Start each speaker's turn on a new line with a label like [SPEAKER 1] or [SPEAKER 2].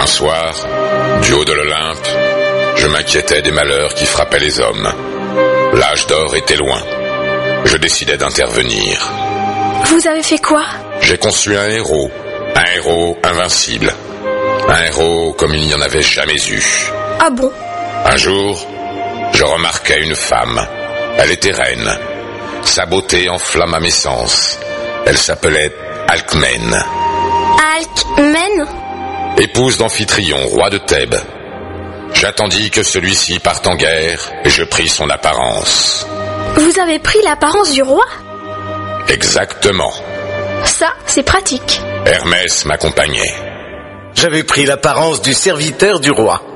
[SPEAKER 1] Un soir, du haut de l'Olympe, je m'inquiétais des malheurs qui frappaient les hommes. L'âge d'or était loin. Je décidai d'intervenir.
[SPEAKER 2] Vous avez fait quoi?
[SPEAKER 1] J'ai conçu un héros invincible. Un héros comme il n'y en avait jamais eu.
[SPEAKER 2] Ah bon?
[SPEAKER 1] Un jour, je remarquai une femme. Elle était reine. Sa beauté enflamma mes sens. Elle s'appelait Alcmène.
[SPEAKER 2] Alcmène?
[SPEAKER 1] Épouse d'Amphitryon, roi de Thèbes. J'attendis que celui-ci parte en guerre et je pris son apparence.
[SPEAKER 2] Vous avez pris l'apparence du roi?
[SPEAKER 1] Exactement.
[SPEAKER 2] Ça, c'est pratique.
[SPEAKER 1] Hermès m'accompagnait.
[SPEAKER 3] J'avais pris l'apparence du serviteur du roi.